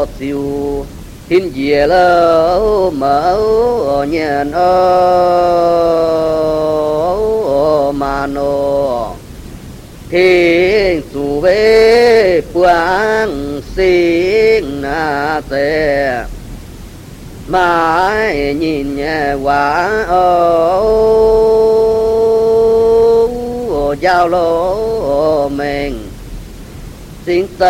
siêu thiên dìa lỡ mở nhện mà nô thiên su về quang sinh na tê mãi nhìn nhẹ quả giao lô mình xin